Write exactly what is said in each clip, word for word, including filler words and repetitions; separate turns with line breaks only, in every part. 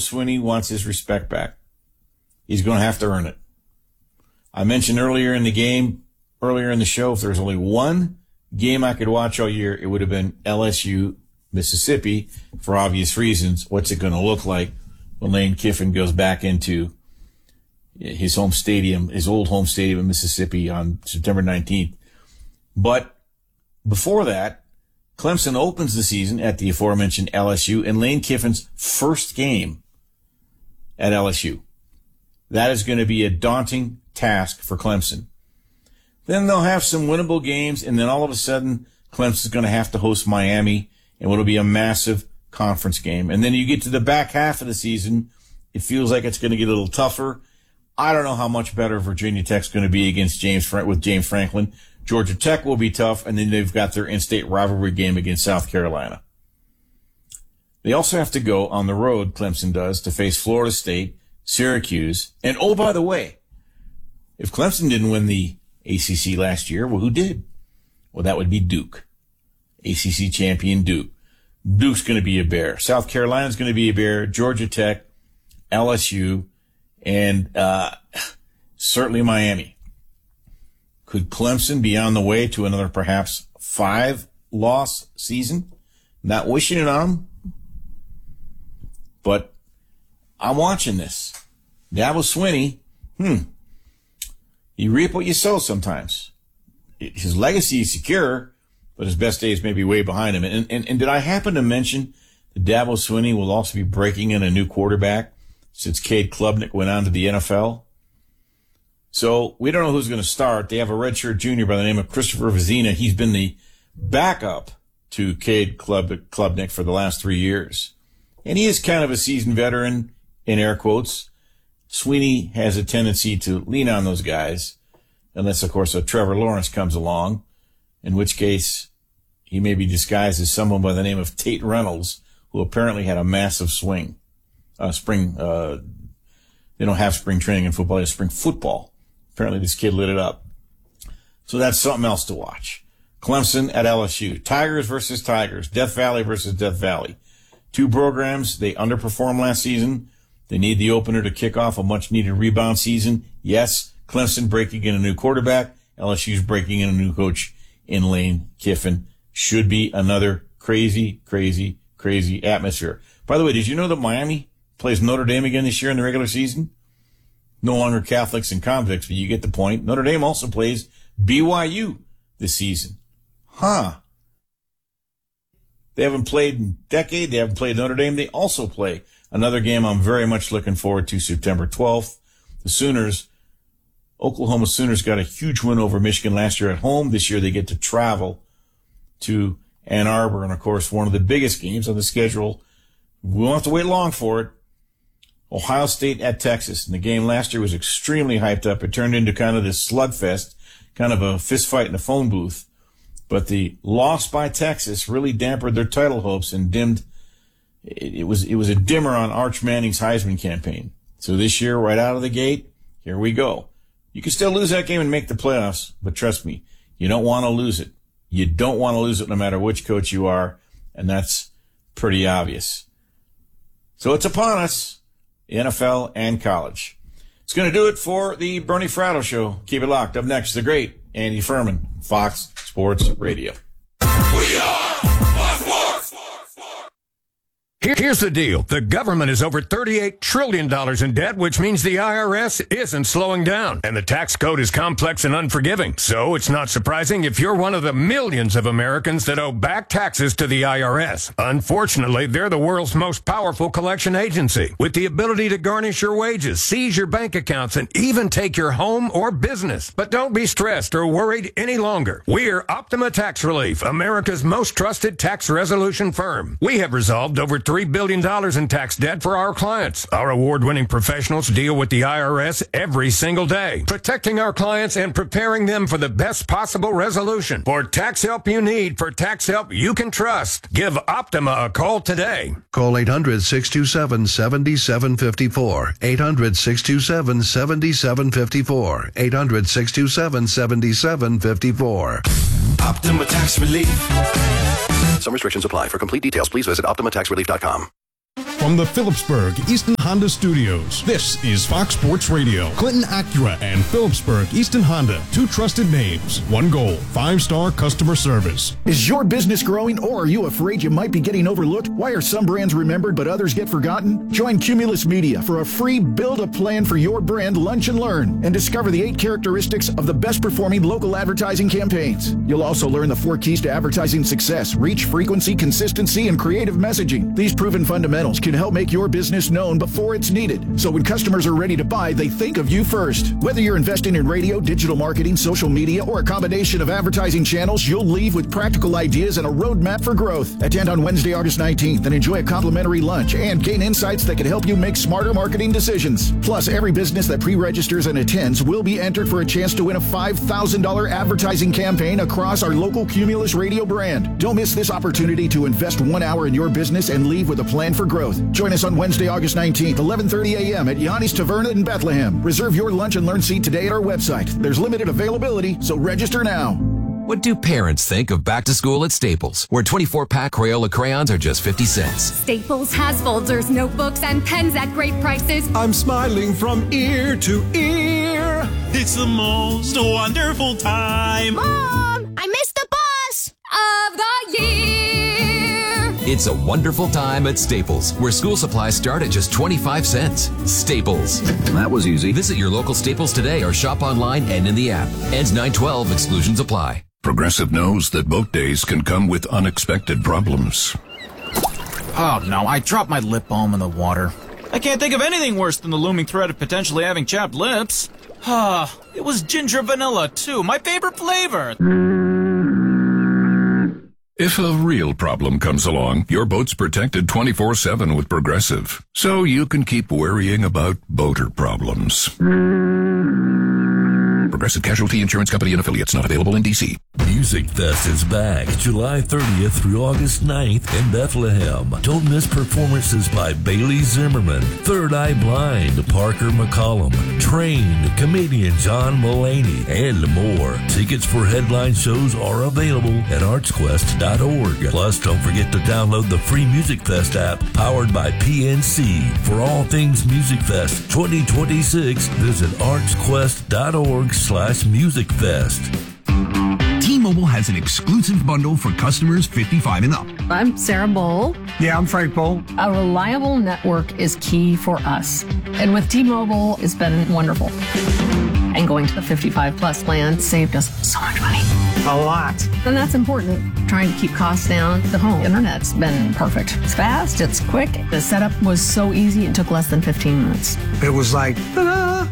Swinney wants his respect back. He's going to have to earn it. I mentioned earlier in the game, earlier in the show, if there was only one game I could watch all year, it would have been L S U, Mississippi, for obvious reasons. What's it going to look like when Lane Kiffin goes back into his home stadium, his old home stadium in Mississippi on September nineteenth. But before that, Clemson opens the season at the aforementioned L S U in Lane Kiffin's first game at L S U. That is going to be a daunting task for Clemson. Then they'll have some winnable games, and then all of a sudden, Clemson's going to have to host Miami, and it'll be a massive conference game. And then you get to the back half of the season, it feels like it's going to get a little tougher. I don't know how much better Virginia Tech's going to be against James with James Franklin. Georgia Tech will be tough, and then they've got their in-state rivalry game against South Carolina. They also have to go on the road, Clemson does, to face Florida State, Syracuse, and oh, by the way, if Clemson didn't win the A C C last year, well, who did? Well, that would be Duke. A C C champion Duke. Duke's going to be a bear. South Carolina's going to be a bear. Georgia Tech, L S U, and uh certainly Miami. Could Clemson be on the way to another perhaps five-loss season? Not wishing it on them, but I'm watching this. Dabo Swinney, hmm, you reap what you sow sometimes. His legacy is secure, but his best days may be way behind him. And, and, and did I happen to mention that Dabo Swinney will also be breaking in a new quarterback since Cade Klubnik went on to the N F L? So we don't know who's going to start. They have a redshirt junior by the name of Christopher Vizina. He's been the backup to Cade Klubnik for the last three years. And he is kind of a seasoned veteran, in air quotes. Swinney has a tendency to lean on those guys, unless, of course, a Trevor Lawrence comes along, in which case he may be disguised as someone by the name of Tate Reynolds, who apparently had a massive swing. Uh, spring, uh, they don't have spring training in football, they have spring football. Apparently this kid lit it up. So that's something else to watch. Clemson at L S U. Tigers versus Tigers. Death Valley versus Death Valley. Two programs, they underperformed last season. They need the opener to kick off a much-needed rebound season. Yes, Clemson breaking in a new quarterback. L S U's breaking in a new coach in Lane Kiffin. Should be another crazy, crazy, crazy atmosphere. By the way, did you know that Miami plays Notre Dame again this year in the regular season? No longer Catholics and convicts, but you get the point. Notre Dame also plays B Y U this season. Huh. They haven't played in a decade. They haven't played Notre Dame. They also play another game I'm very much looking forward to, September twelfth. The Sooners, Oklahoma Sooners got a huge win over Michigan last year at home. This year they get to travel to Ann Arbor. And, of course, one of the biggest games on the schedule. We won't have to wait long for it. Ohio State at Texas. And the game last year was extremely hyped up. It turned into kind of this slugfest, kind of a fist fight in a phone booth. But the loss by Texas really dampened their title hopes and dimmed. It, it was it was a dimmer on Arch Manning's Heisman campaign. So this year, right out of the gate, here we go. You can still lose that game and make the playoffs, but trust me, you don't want to lose it. You don't want to lose it no matter which coach you are, and that's pretty obvious. So it's upon us, N F L and college. It's going to do it for the Bernie Fratto Show. Keep it locked. Up next, the great Andy Furman, Fox Sports Radio.
We are Fox Sports.
Here's the deal. The government is over thirty-eight trillion dollars in debt, which means the I R S isn't slowing down. And the tax code is complex and unforgiving. So it's not surprising if you're one of the millions of Americans that owe back taxes to the I R S. Unfortunately, they're the world's most powerful collection agency, with the ability to garnish your wages, seize your bank accounts, and even take your home or business. But don't be stressed or worried any longer. We're Optima Tax Relief, America's most trusted tax resolution firm. We have resolved over three billion dollars in tax debt for our clients. Our award-winning professionals deal with the I R S every single day, protecting our clients and preparing them for the best possible resolution. For tax help you need, for tax help you can trust, give Optima a call today.
Call eight hundred, six two seven, seven seven five four. eight hundred, six two seven, seven seven five four. eight hundred, six two seven, seven seven five four.
Optima Tax Relief.
Some restrictions apply. For complete details, please visit Optima Tax Relief dot com.
From the Phillipsburg Easton Honda Studios. This is Fox Sports Radio. Clinton Acura and Phillipsburg Easton Honda. Two trusted names. One goal. Five-star customer service.
Is your business growing, or are you afraid you might be getting overlooked? Why are some brands remembered but others get forgotten? Join Cumulus Media for a free Build a Plan for Your Brand Lunch and Learn and discover the eight characteristics of the best performing local advertising campaigns. You'll also learn the four keys to advertising success: reach, frequency, consistency, and creative messaging. These proven fundamentals can help make your business known before it's needed, so when customers are ready to buy, they think of you first. Whether you're investing in radio, digital marketing, social media, or a combination of advertising channels, you'll leave with practical ideas and a roadmap for growth. Attend on Wednesday, August nineteenth, and enjoy a complimentary lunch and gain insights that can help you make smarter marketing decisions. Plus, every business that pre-registers and attends will be entered for a chance to win a five thousand dollars advertising campaign across our local Cumulus Radio brand. Don't miss this opportunity to invest one hour in your business and leave with a plan for growth. Join us on Wednesday, August nineteenth, eleven thirty a.m. at Yanni's Taverna in Bethlehem. Reserve your lunch and learn seat today at our website. There's limited availability, so register now.
What do parents think of back to school at Staples, where twenty-four pack Crayola crayons are just fifty cents?
Staples has folders, notebooks, and pens at great prices.
I'm smiling from ear to ear.
It's the most wonderful time.
Mom, I missed the bus of the year.
It's a wonderful time at Staples, where school supplies start at just twenty-five cents. Staples.
That was easy.
Visit your local Staples today or shop online and in the app. Ends nine twelve. Exclusions apply.
Progressive knows that boat days can come with unexpected problems.
Oh no, I dropped my lip balm in the water. I can't think of anything worse than the looming threat of potentially having chapped lips. Ah, it was ginger vanilla too, my favorite flavor.
If a real problem comes along, your boat's protected twenty-four seven with Progressive, so you can keep worrying about boater problems. Progressive Casualty Insurance Company and Affiliates, not available in D C.
Music Fest is back July thirtieth through August ninth in Bethlehem. Don't miss performances by Bailey Zimmerman, Third Eye Blind, Parker McCollum, Train, comedian John Mulaney, and more. Tickets for headline shows are available at arts quest dot org. Plus, don't forget to download the free Music Fest app powered by P N C. For all things Music Fest twenty twenty-six, visit arts quest dot org slash music fest.
T-Mobile has an exclusive bundle for customers fifty-five and up.
I'm Sarah Bowl.
Yeah, I'm Frank Bowl.
A reliable network is key for us. And with T-Mobile, it's been wonderful. And going to the fifty-five plus plan saved us so much money.
A lot.
And that's important. Trying to keep costs down. The home internet's been perfect. It's fast, it's quick. The setup was so easy, it took less than fifteen minutes.
It was like, ta-da!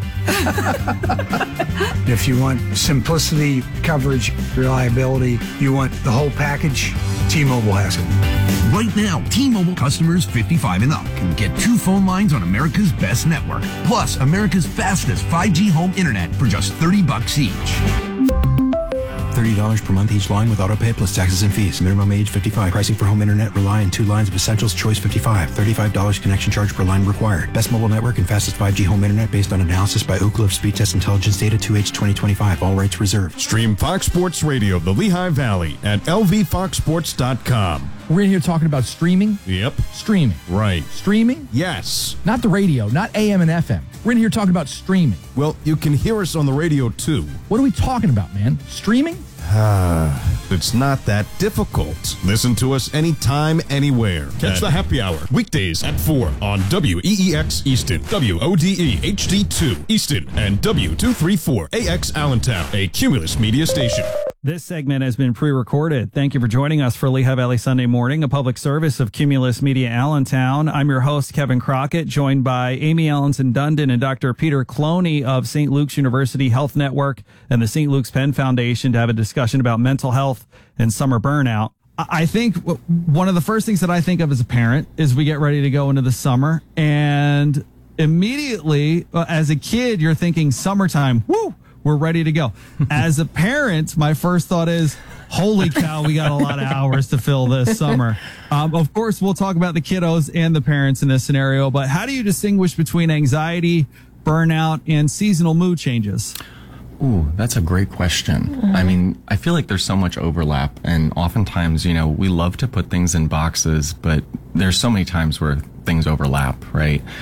If you want simplicity, coverage, reliability, you want the whole package, T-Mobile has it.
Right now, T-Mobile customers fifty-five and up can get two phone lines on America's best network, plus America's fastest five G home internet for just thirty bucks each.
thirty dollars per month each line with autopay plus taxes and fees. Minimum age fifty-five. Pricing for home internet rely on two lines of Essentials Choice fifty-five. thirty-five dollars connection charge per line required. Best mobile network and fastest five G home internet based on analysis by Ookla of Speed Test Intelligence Data two H twenty twenty-five. All rights reserved.
Stream Fox Sports Radio, the Lehigh Valley at L V fox sports dot com.
We're in here talking about streaming.
Yep.
Streaming.
Right.
Streaming?
Yes.
Not the radio, not A M and F M. We're in here talking about streaming.
Well, you can hear us on the radio too.
What are we talking about, man? Streaming?
Ah, it's not that difficult. Listen to us anytime, anywhere. Catch the happy hour weekdays at four on W E E X Easton, W O D E H D two Easton, and W two thirty-four A X Allentown, a Cumulus media station.
This segment has been pre-recorded. Thank you for joining us for Lehigh Valley Sunday Morning, a public service of Cumulus Media Allentown. I'm your host, Kevin Crockett, joined by Amy Allenson Dundon and Doctor Peter Cloney of Saint Luke's University Health Network and the Saint Luke's Penn Foundation to have a discussion about mental health and summer burnout. I think one of the first things that I think of as a parent is we get ready to go into the summer, and immediately, as a kid, you're thinking summertime, woo! We're ready to go. As a parent, my first thought is, holy cow, we got a lot of hours to fill this summer. Um, of course, we'll talk about the kiddos and the parents in this scenario, but how do you distinguish between anxiety, burnout, and seasonal mood changes?
Ooh, that's a great question. Mm-hmm. I mean, I feel like there's so much overlap, and oftentimes, you know, we love to put things in boxes, but there's so many times where things overlap, right?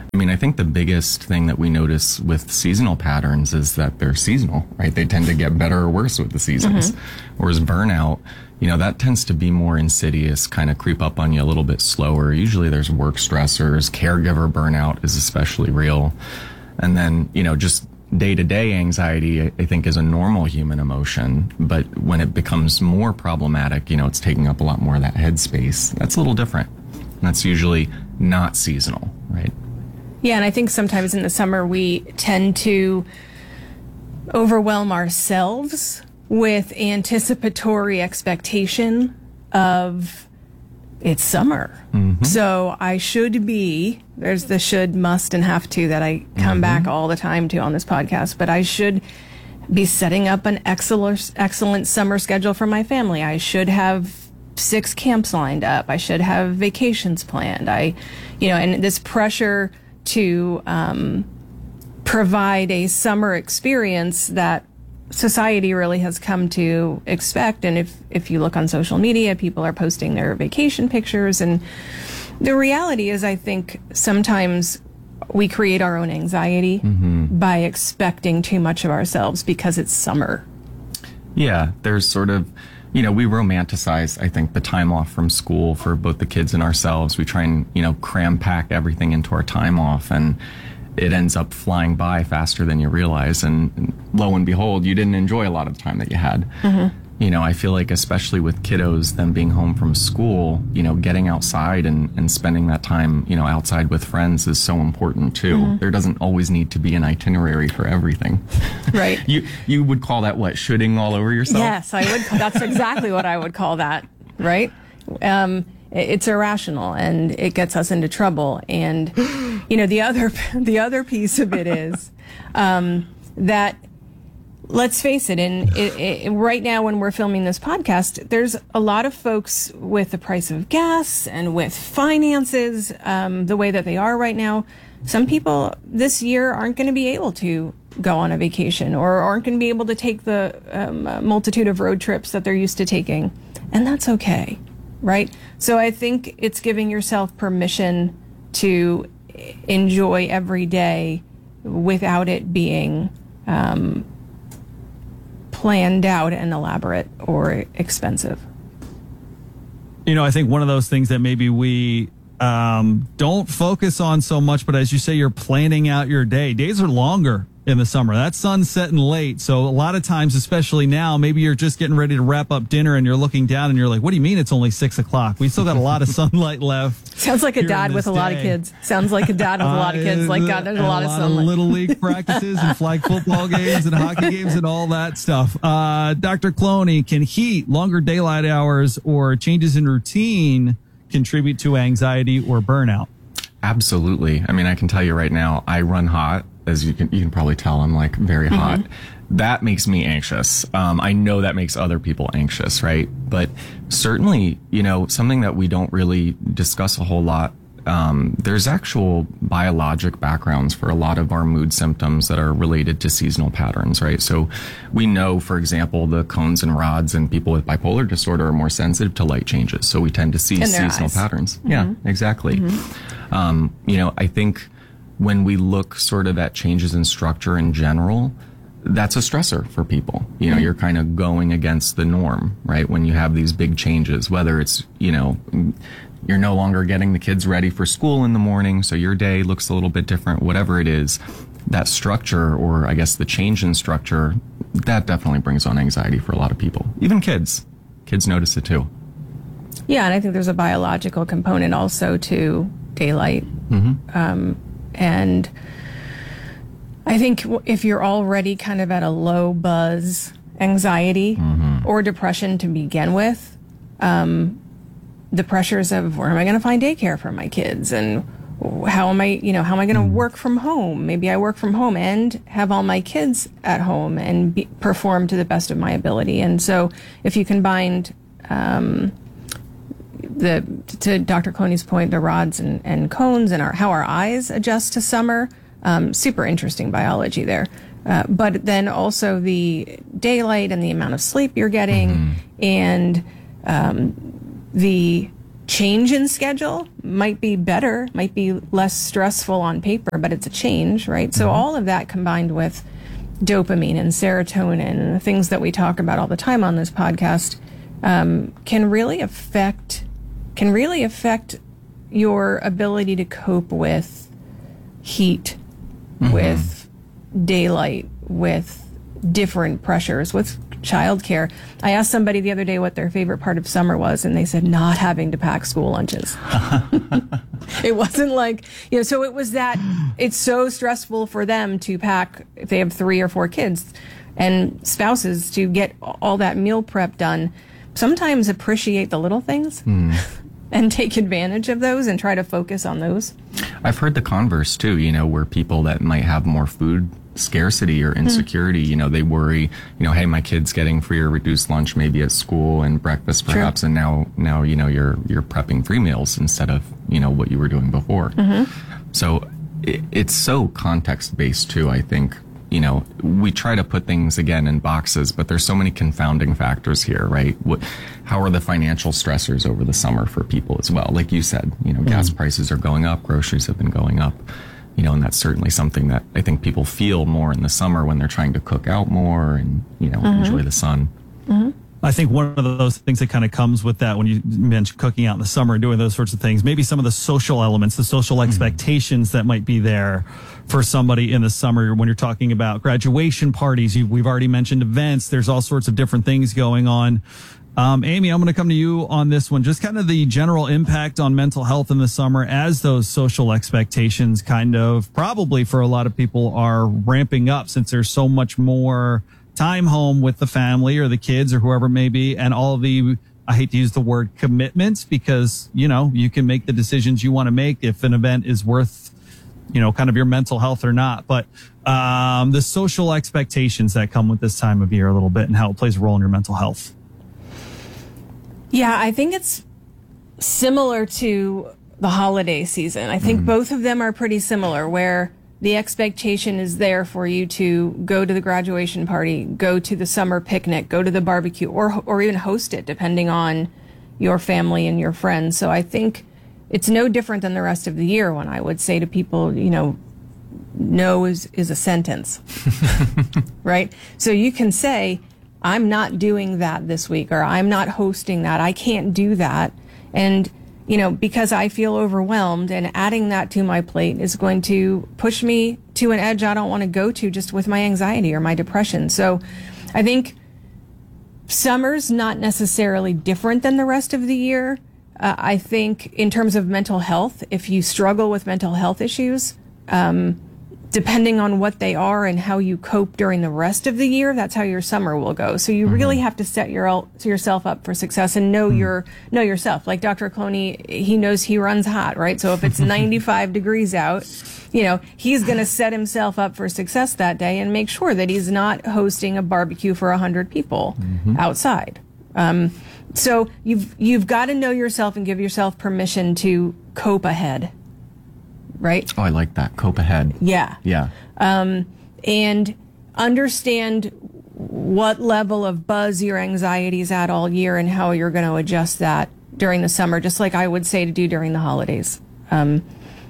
I mean, I think the biggest thing that we notice with seasonal patterns is that they're seasonal, right? They tend to get better or worse with the seasons. Mm-hmm. Whereas burnout, you know, that tends to be more insidious, kind of creep up on you a little bit slower. Usually there's work stressors, caregiver burnout is especially real. And then, you know, just day-to-day anxiety, I think, is a normal human emotion. But when it becomes more problematic, you know, it's taking up a lot more of that headspace. That's a little different. And that's usually not seasonal, right?
Yeah, and I think sometimes in the summer we tend to overwhelm ourselves with anticipatory expectation of it's summer. Mm-hmm. So I should be, there's the should, must, and have to that I come mm-hmm. back all the time to on this podcast, but I should be setting up an excellent, excellent summer schedule for my family. I should have six camps lined up. I should have vacations planned. I, you know, and this pressure to um, provide a summer experience that society really has come to expect. And if, if you look on social media, people are posting their vacation pictures. And the reality is, I think sometimes we create our own anxiety mm-hmm. by expecting too much of ourselves because it's summer.
Yeah, there's sort of, you know, we romanticize, I think, the time off from school for both the kids and ourselves. We try and, you know, cram pack everything into our time off, and it ends up flying by faster than you realize. And lo and behold, you didn't enjoy a lot of the time that you had. Mm-hmm. You know, I feel like especially with kiddos, them being home from school, you know, getting outside and, and spending that time, you know, outside with friends is so important too. Mm-hmm. There doesn't always need to be an itinerary for everything.
Right.
you you would call that what? Shooting all over yourself?
Yes, I would. That's exactly what I would call that. Right. Um, it's irrational and it gets us into trouble. And, you know, the other, the other piece of it is, um, that, let's face it, and it, it, right now when we're filming this podcast, there's a lot of folks with the price of gas and with finances, um, the way that they are right now. Some people this year aren't going to be able to go on a vacation or aren't going to be able to take the um, multitude of road trips that they're used to taking. And that's okay, right? So I think it's giving yourself permission to enjoy every day without it being um, planned out and elaborate or expensive.
You know, I think one of those things that maybe we um, don't focus on so much, but as you say, you're planning out your day. Days are longer in the summer. That sun's setting late. So a lot of times, especially now, maybe you're just getting ready to wrap up dinner and you're looking down and you're like, what do you mean it's only six o'clock? We still got a lot of sunlight left.
Sounds like a dad with a
day.
lot of kids. Sounds like a dad with a lot of kids. Like, God, there's a lot,
a
of
lot
sunlight.
of little league practices and flag football games and hockey games and all that stuff. Uh, Doctor Cloney, can heat, longer daylight hours, or changes in routine contribute to anxiety or burnout?
Absolutely. I mean, I can tell you right now, I run hot. As you can, you can probably tell, I'm like very hot. Mm-hmm. That makes me anxious. Um, I know that makes other people anxious, right? But certainly, you know, something that we don't really discuss a whole lot. Um, there's actual biologic backgrounds for a lot of our mood symptoms that are related to seasonal patterns, right? So we know, for example, the cones and rods and people with bipolar disorder are more sensitive to light changes. So we tend to see seasonal
eyes.
patterns.
Mm-hmm.
Yeah, exactly. Mm-hmm. Um, you know, I think when we look sort of at changes in structure in general, that's a stressor for people. You know, mm-hmm. you're kind of going against the norm, right? When you have these big changes, whether it's, you know, you're no longer getting the kids ready for school in the morning, so your day looks a little bit different, whatever it is, that structure, or I guess the change in structure, that definitely brings on anxiety for a lot of people. Even kids. Kids notice it too.
Yeah, and I think there's a biological component also to daylight. Mm-hmm. Um, and I think if you're already kind of at a low buzz anxiety mm-hmm. or depression to begin with, um, the pressures of where am I going to find daycare for my kids, and how am I, you know, how am I going to work from home? Maybe I work from home and have all my kids at home and be, perform to the best of my ability. And so if you combined, um, the, to Doctor Cloney's point, the rods and, and cones and our, how our eyes adjust to summer, um, super interesting biology there. Uh, but then also the daylight and the amount of sleep you're getting mm-hmm. and, um, the change in schedule might be better, might be less stressful on paper, but it's a change, right? So all of that combined with dopamine and serotonin and the things that we talk about all the time on this podcast um, can really affect can really affect your ability to cope with heat, mm-hmm. with daylight, with different pressures, with childcare. I asked somebody the other day what their favorite part of summer was, and they said not having to pack school lunches. It wasn't like, you know, so it was that it's so stressful for them to pack, if they have three or four kids and spouses, to get all that meal prep done. Sometimes appreciate the little things mm. and take advantage of those and try to focus on those.
I've heard the converse too, you know, where people that might have more food scarcity or insecurity, mm. you know, they worry, you know, hey, my kid's getting free or reduced lunch maybe at school and breakfast perhaps, True. and now, now, you know, you're, you're prepping three meals instead of, you know, what you were doing before. Mm-hmm. So it, it's so context based too, I think. You know, we try to put things again in boxes, but there's so many confounding factors here, right? What, how are the financial stressors over the summer for people as well? Like you said, you know, mm. gas prices are going up, groceries have been going up. You know, and that's certainly something that I think people feel more in the summer when they're trying to cook out more and, you know, mm-hmm. enjoy the sun.
Mm-hmm.
I think one of those things that kind of comes with that when you mentioned cooking out in the summer and doing those sorts of things, maybe some of the social elements, the social expectations mm-hmm. that might be there for somebody in the summer when you're talking about graduation parties. You, we've already mentioned events. There's all sorts of different things going on. Um, Amy, I'm going to come to you on this one. Just kind of the general impact on mental health in the summer as those social expectations kind of probably for a lot of people are ramping up since there's so much more time home with the family or the kids or whoever it may be, and all of the, I hate to use the word commitments because, you know, you can make the decisions you want to make if an event is worth, you know, kind of your mental health or not. But um, the social expectations that come with this time of year a little bit and how it plays a role in your mental health.
Yeah, I think it's similar to the holiday season. I think mm. both of them are pretty similar, where the expectation is there for you to go to the graduation party, go to the summer picnic, go to the barbecue, or or even host it, depending on your family and your friends. So I think it's no different than the rest of the year when I would say to people, you know, no is, is a sentence, right? So you can say, I'm not doing that this week, or I'm not hosting that. I can't do that. And, you know, because I feel overwhelmed, and adding that to my plate is going to push me to an edge I don't want to go to just with my anxiety or my depression. So I think summer's not necessarily different than the rest of the year. Uh, I think in terms of mental health, if you struggle with mental health issues, um, depending on what they are and how you cope during the rest of the year, that's how your summer will go. So you mm-hmm. really have to set your yourself up for success and know mm-hmm. your know yourself. Like Doctor Cloney, he knows he runs hot, right? So if it's ninety-five degrees out, you know, he's going to set himself up for success that day and make sure that he's not hosting a barbecue for one hundred people mm-hmm. outside. Um, so you've you've got to know yourself and give yourself permission to cope ahead. Right?
Oh, I like that. Cope ahead.
Yeah.
Yeah.
Um, and understand what level of buzz your anxiety is at all year and how you're going to adjust that during the summer, just like I would say to do during the holidays. Um,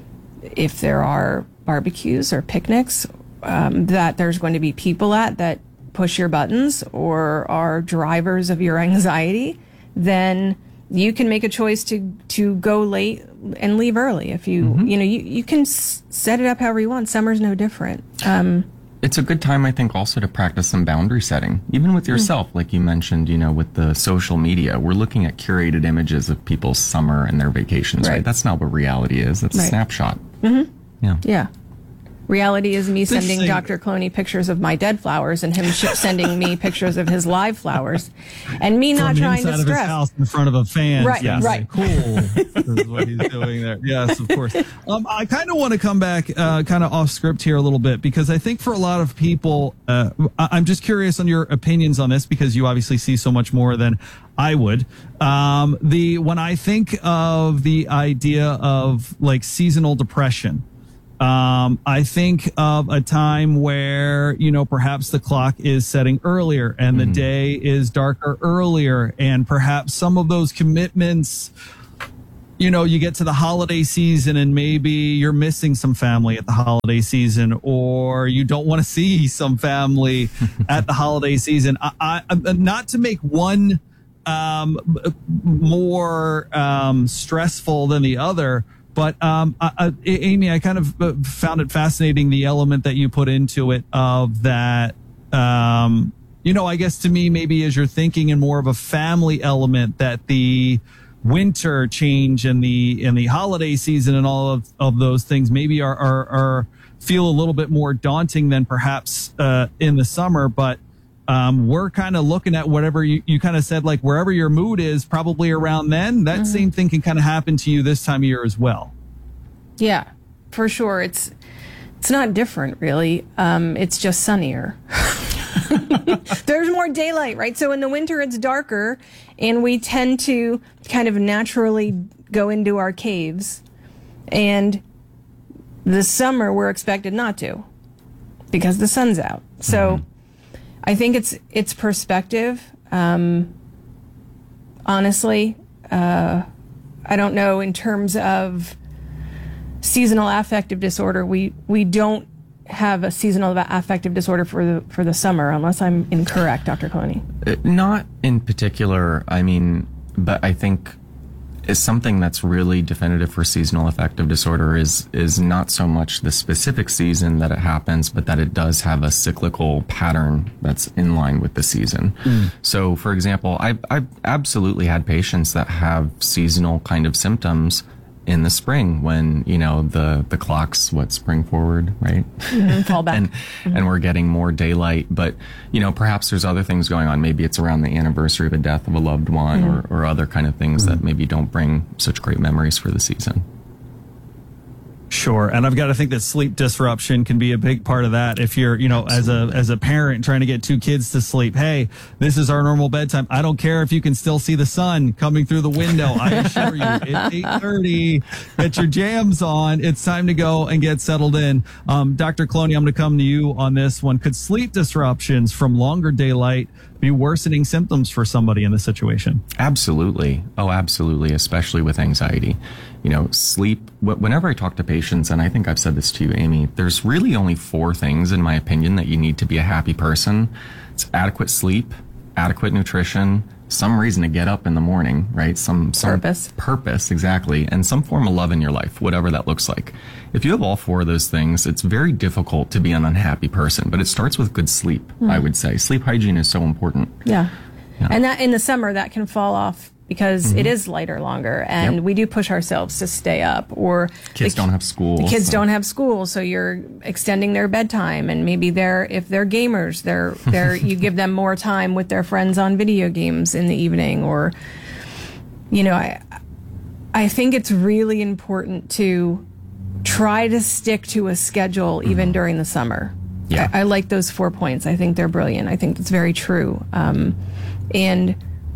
if there are barbecues or picnics um, that there's going to be people at that push your buttons or are drivers of your anxiety, then you can make a choice to, to go late and leave early. If you, mm-hmm. you know, you, you can s- set it up however you want. Summer's no different. Um,
it's a good time, I think, also to practice some boundary setting, even with yourself. Mm-hmm. Like you mentioned, you know, with the social media, we're looking at curated images of people's summer and their vacations, right? right? That's not what reality is. That's right. a snapshot.
Mm-hmm.
Yeah.
Yeah. Reality is me sending Doctor Cloney pictures of my dead flowers and him sh- sending me pictures of his live flowers, and me not
From
trying to
inside
stress.
Of his house in front of a fan.
Right,
yes.
right.
Cool. This is what he's doing there. Yes, of course. Um, I kind of want to come back, uh, kind of off script here a little bit, because I think for a lot of people, uh, I- I'm just curious on your opinions on this, because you obviously see so much more than I would. Um, the when I think of the idea of like seasonal depression. Um, I think of a time where, you know, perhaps the clock is setting earlier and the mm-hmm. day is darker earlier, and perhaps some of those commitments you know, you get to the holiday season and maybe you're missing some family at the holiday season, or you don't want to see some family at the holiday season. I, I, not to make one um, more um, stressful than the other, but um, I, I, Amy, I kind of found it fascinating, the element that you put into it of that, um, you know, I guess to me, maybe as you're thinking in more of a family element, that the winter change and the and the holiday season and all of, of those things maybe are, are, are feel a little bit more daunting than perhaps uh, in the summer. But um, we're kind of looking at whatever you, you kind of said, like wherever your mood is, probably around then, that mm-hmm. same thing can kind of happen to you this time of year as well.
Yeah, for sure. It's it's not different, really. Um, it's just sunnier. There's more daylight, right? So in the winter, it's darker, and we tend to kind of naturally go into our caves. And the summer, we're expected not to, because the sun's out. So mm-hmm. I think it's it's perspective. Um, honestly, uh, I don't know in terms of seasonal affective disorder. We we don't have a seasonal affective disorder for the for the summer, unless I'm incorrect, Doctor Cloney.
Uh, not in particular. I mean, but I think is something that's really definitive for seasonal affective disorder is is not so much the specific season that it happens, but that it does have a cyclical pattern that's in line with the season. Mm. So, for example, I've, I've absolutely had patients that have seasonal kind of symptoms in the spring when, you know, the, the clocks, what, spring forward, right?
Mm-hmm, fall back.
and, mm-hmm. and we're getting more daylight. But, you know, perhaps there's other things going on. Maybe it's around the anniversary of a death of a loved one mm-hmm. or, or other kind of things mm-hmm. that maybe don't bring such great memories for the season.
Sure. And I've got to think that sleep disruption can be a big part of that. If you're, you know, Absolutely. as a as a parent trying to get two kids to sleep, hey, this is our normal bedtime. I don't care if you can still see the sun coming through the window. I assure you, it's eight thirty. Get your jams on. It's time to go and get settled in. Um, Doctor Cloney, I'm going to come to you on this one. Could sleep disruptions from longer daylight be worsening symptoms for somebody in this situation?
Absolutely. Oh, absolutely. Especially with anxiety. You know, sleep, whenever I talk to patients, and I think I've said this to you, Amy, there's really only four things, in my opinion, that you need to be a happy person. It's adequate sleep, adequate nutrition, some reason to get up in the morning, right? Some, some
purpose.
Purpose, exactly. And some form of love in your life, whatever that looks like. If you have all four of those things, it's very difficult to be an unhappy person. But it starts with good sleep, mm. I would say. Sleep hygiene is so important.
Yeah. yeah. And that in the summer, that can fall off because mm-hmm. it is lighter longer, and yep. we do push ourselves to stay up. Or
kids the, don't have school.
The kids
so.
don't have school, so you're extending their bedtime, and maybe they're if they're gamers, they're they're you give them more time with their friends on video games in the evening. Or, you know, I I think it's really important to try to stick to a schedule even mm-hmm. during the summer.
Yeah.
I, I like those four points. I think they're brilliant. I think that's very true. Um, and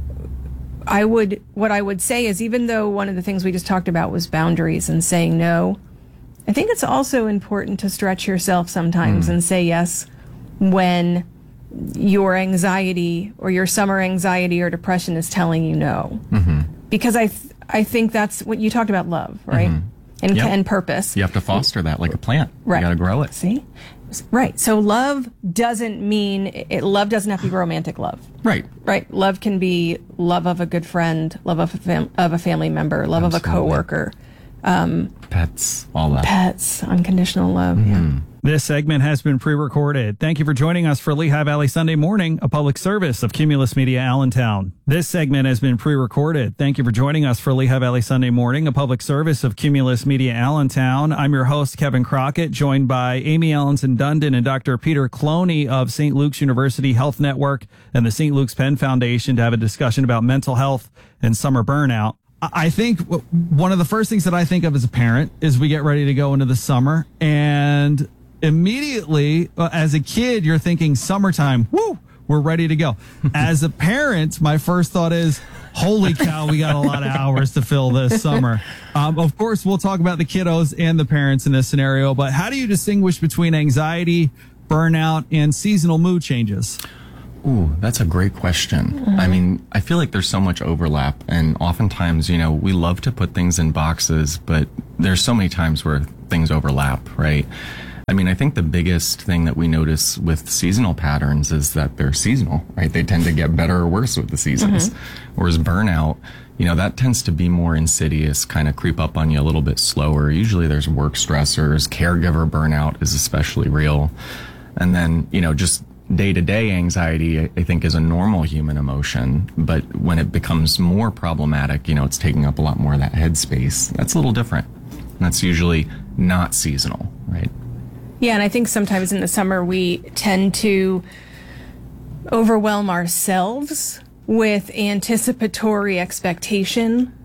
I would, what I would say is, even though one of the things we just talked about was boundaries and saying no, I think it's also important to stretch yourself sometimes mm. and say yes when your anxiety or your summer anxiety or depression is telling you no.
Mm-hmm.
Because I, th- I think that's what you talked about, love, right? Mm-hmm. And,
yep.
and purpose.
You have to foster that like a plant.
Right.
You got to grow it.
See? Right. So love doesn't mean, it, love doesn't have to be romantic love.
Right.
Right. Love can be love of a good friend, love of a, fam- of a family member, love
Absolutely.
of a coworker. Um,
pets, all that.
Pets, unconditional love. Mm-hmm. Yeah.
This segment has been pre-recorded. Thank you for joining us for Lehigh Valley Sunday Morning, a public service of Cumulus Media Allentown. This segment has been pre-recorded. Thank you for joining us for Lehigh Valley Sunday Morning, a public service of Cumulus Media Allentown. I'm your host, Kevin Crockett, joined by Amy Allenson Dundon and Doctor Peter Cloney of Saint Luke's University Health Network and the Saint Luke's Penn Foundation to have a discussion about mental health and summer burnout. I think one of the first things that I think of as a parent is we get ready to go into the summer, and immediately uh, as a kid, you're thinking summertime, woo, we're ready to go. As a parent, my first thought is, holy cow, we got a lot of hours to fill this summer. Um, of course, we'll talk about the kiddos and the parents in this scenario, but how do you distinguish between anxiety, burnout, and seasonal mood changes?
Ooh, that's a great question.
Mm-hmm.
I mean, I feel like there's so much overlap, and oftentimes, you know, we love to put things in boxes, but there's so many times where things overlap, right? I mean, I think the biggest thing that we notice with seasonal patterns is that they're seasonal, right? They tend to get better or worse with the seasons. Mm-hmm. Whereas burnout, you know, that tends to be more insidious, kind of creep up on you a little bit slower. Usually there's work stressors, caregiver burnout is especially real. And then, you know, just day-to-day anxiety, I think, is a normal human emotion, but when it becomes more problematic, you know, it's taking up a lot more of that headspace. That's a little different. And that's usually not seasonal, right?
Yeah, and I think sometimes in the summer we tend to overwhelm ourselves with anticipatory expectation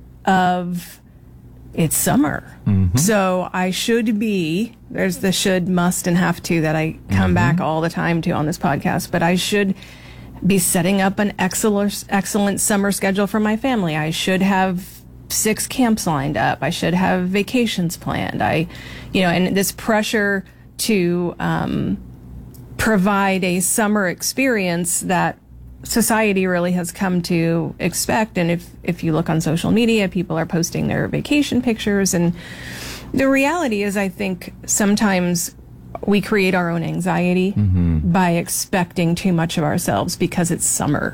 of it's summer. Mm-hmm. So I should be, there's the should, must, and have to that I come mm-hmm. back all the time to on this podcast, but I should be setting up an excellent, excellent summer schedule for my family. I should have six camps lined up. I should have vacations planned. I, you know, and this pressure to um, provide a summer experience that society really has come to expect. And if, if you look on social media, people are posting their vacation pictures. And the reality is, I think sometimes we create our own anxiety mm-hmm. by expecting too much of ourselves because it's summer.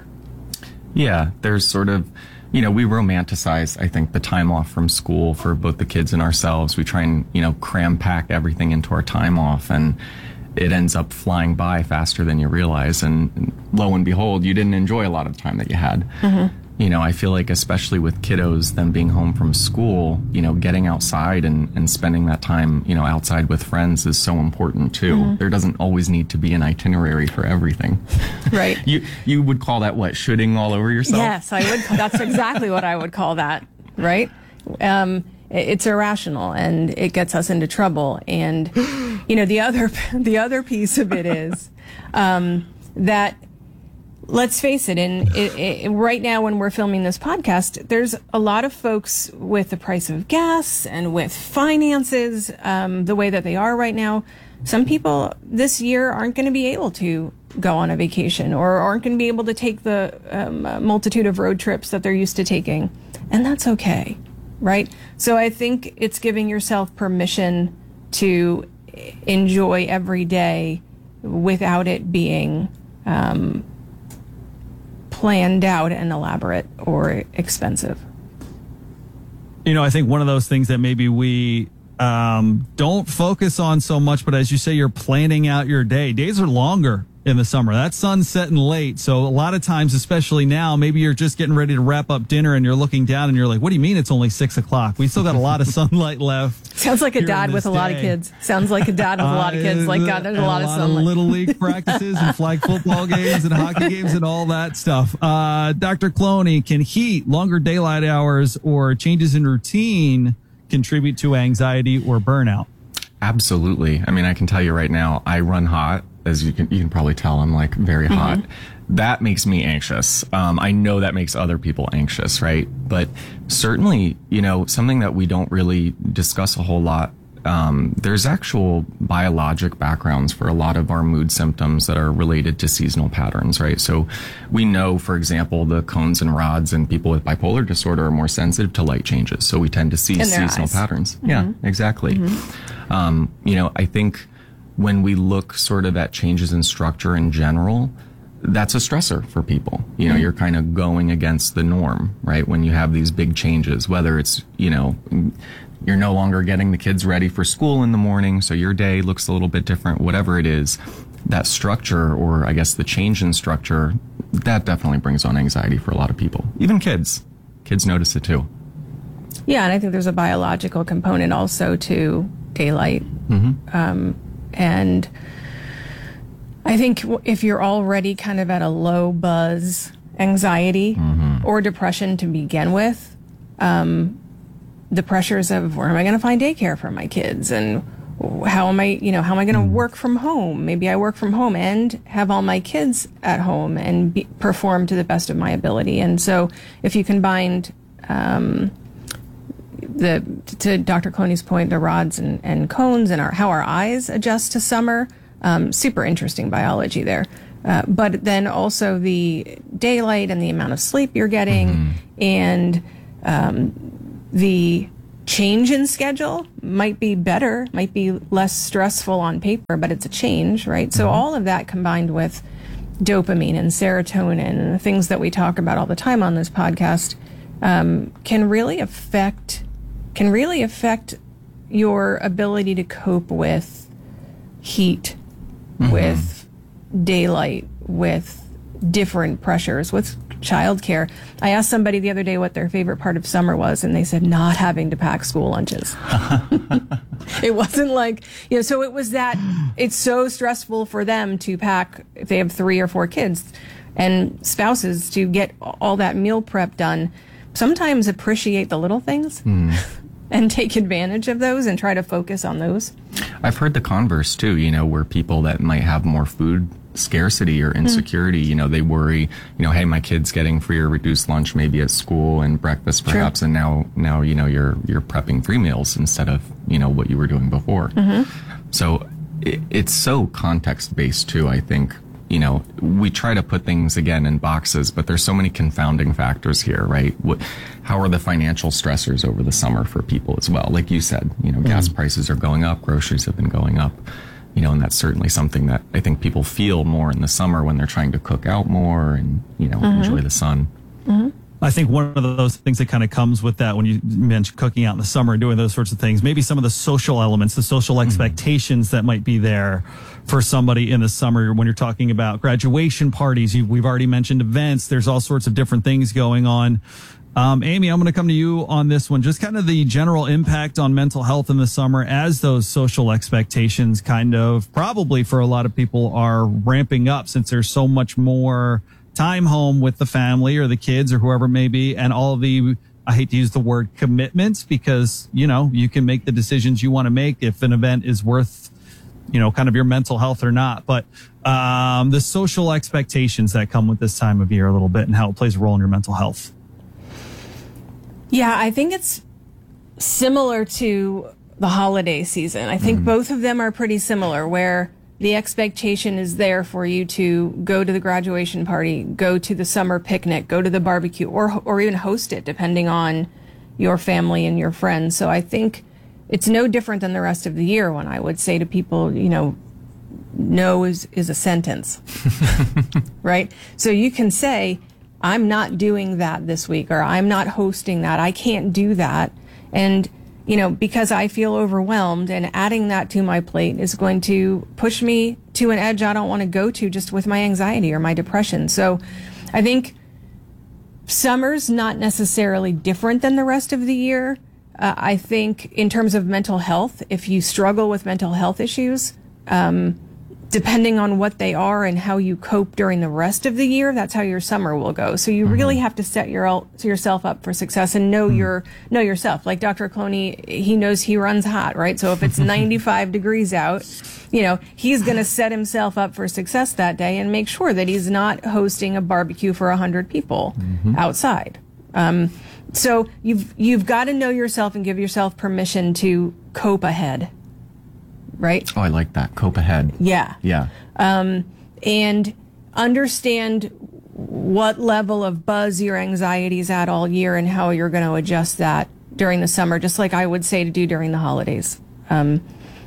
Yeah, there's sort of, you know, we romanticize, I think, the time off from school for both the kids and ourselves. We try and, you know, cram pack everything into our time off, and it ends up flying by faster than you realize. And lo and behold, you didn't enjoy a lot of time that you had. Mm-hmm. You know, I feel like especially with kiddos, them being home from school, you know, getting outside and, and spending that time, you know, outside with friends is so important too. Mm-hmm. There doesn't always need to be an itinerary for everything.
Right.
you you would call that what? Shooting all over yourself?
Yes, I would. That's exactly what I would call that. Right. Um, it's irrational and it gets us into trouble. And, you know, the other, the other piece of it is, um, that let's face it, and it, it, right now when we're filming this podcast, there's a lot of folks with the price of gas and with finances, um, the way that they are right now. Some people this year aren't going to be able to go on a vacation or aren't going to be able to take the um, multitude of road trips that they're used to taking. And that's okay. Right? So I think it's giving yourself permission to enjoy every day without it being um, planned out and elaborate or expensive.
You know, I think one of those things that maybe we um, don't focus on so much, but as you say, you're planning out your day. Days are longer in the summer. That sun's setting late. So a lot of times, especially now, maybe you're just getting ready to wrap up dinner and you're looking down and you're like, what do you mean it's only six o'clock? We still got a lot of sunlight left.
Sounds like a dad with a lot of kids. Sounds like a dad with a lot of kids. Like, God, there's a lot of sunlight. A lot of little league practices and flag football games and hockey games and all that stuff. Uh, Doctor Cloney, can heat, longer daylight hours, or changes in routine contribute to anxiety or burnout?
Absolutely. I mean, I can tell you right now, I run hot. As you can, you can probably tell, I'm like very hot. Mm-hmm. That makes me anxious. Um, I know that makes other people anxious, right? But certainly, you know, something that we don't really discuss a whole lot. Um, there's actual biologic backgrounds for a lot of our mood symptoms that are related to seasonal patterns, right? So we know, for example, the cones and rods and people with bipolar disorder are more sensitive to light changes. So we tend to see seasonal eyes. patterns. Mm-hmm. Yeah, exactly. Mm-hmm. Um, you know, I think when we look sort of at changes in structure in general, that's a stressor for people. You know, mm-hmm. you're kind of going against the norm, right? When you have these big changes, whether it's, you know, you're no longer getting the kids ready for school in the morning, so your day looks a little bit different, whatever it is, that structure, or I guess the change in structure, that definitely brings on anxiety for a lot of people. Even kids. Kids notice it too.
Yeah, and I think there's a biological component also to daylight. Mm-hmm. Um, And I think if you're already kind of at a low buzz anxiety mm-hmm. or depression to begin with, um, the pressures of where am I going to find daycare for my kids, and how am I, you know, how am I going to work from home? Maybe I work from home and have all my kids at home and be, perform to the best of my ability. And so if you combined, um, the, to Doctor Cloney's point, the rods and, and cones and our, how our eyes adjust to summer, um, super interesting biology there. Uh, but then also the daylight and the amount of sleep you're getting, mm-hmm. and um, the change in schedule might be better, might be less stressful on paper, but it's a change, right? So all of that combined with dopamine and serotonin and the things that we talk about all the time on this podcast um, can really affect can really affect your ability to cope with heat, mm-hmm. with daylight, with different pressures, with childcare. I asked somebody the other day what their favorite part of summer was, and they said not having to pack school lunches. It wasn't like, you know, so it was that it's so stressful for them to pack if they have three or four kids and spouses to get all that meal prep done. Sometimes appreciate the little things mm. and take advantage of those and try to focus on those.
I've heard the converse too, you know, where people that might have more food scarcity or insecurity, mm. you know, they worry, you know, hey, my kid's getting free or reduced lunch maybe at school and breakfast perhaps, True. and now, now, you know, you're, you're prepping three meals instead of, you know, what you were doing before. Mm-hmm. So it, it's so context based too, I think. You know, we try to put things again in boxes, but there's so many confounding factors here, right? What, how are the financial stressors over the summer for people as well? Like you said, you know, mm. gas prices are going up, groceries have been going up. You know, and that's certainly something that I think people feel more in the summer when they're trying to cook out more and, you know, mm-hmm. enjoy the sun.
Mm-hmm.
I think one of those things that kind of comes with that when you mentioned cooking out in the summer and doing those sorts of things, maybe some of the social elements, the social mm-hmm. expectations that might be there for somebody in the summer when you're talking about graduation parties. You, we've already mentioned events. There's all sorts of different things going on. Um, Amy, I'm going to come to you on this one. Just kind of the general impact on mental health in the summer as those social expectations kind of probably for a lot of people are ramping up since there's so much more time home with the family or the kids or whoever it may be. And all the, I hate to use the word commitments because, you know, you can make the decisions you want to make if an event is worth, you know, kind of your mental health or not. But um, the social expectations that come with this time of year a little bit and how it plays a role in your mental health.
Yeah, I think it's similar to the holiday season. I think mm. both of them are pretty similar, where the expectation is there for you to go to the graduation party, go to the summer picnic, go to the barbecue, or or even host it, depending on your family and your friends. So I think it's no different than the rest of the year when I would say to people, you know, no is, is a sentence, right? So you can say, I'm not doing that this week, or I'm not hosting that. I can't do that. And, you know, because I feel overwhelmed, and adding that to my plate is going to push me to an edge I don't want to go to just with my anxiety or my depression. So I think summer's not necessarily different than the rest of the year. Uh, I think in terms of mental health, if you struggle with mental health issues, um, depending on what they are and how you cope during the rest of the year, that's how your summer will go. So you mm-hmm. really have to set your yourself up for success and know mm-hmm. your know yourself. Like Doctor Cloney, he knows he runs hot, right? So if it's ninety-five degrees out, you know, he's going to set himself up for success that day and make sure that he's not hosting a barbecue for one hundred people mm-hmm. outside. Um, so you've you've got to know yourself and give yourself permission to cope ahead. Right?
Oh, I like that. Cope ahead.
Yeah.
Yeah.
Um, and understand what level of buzz your anxiety is at all year and how you're going to adjust that during the summer, just like I would say to do during the holidays. Um,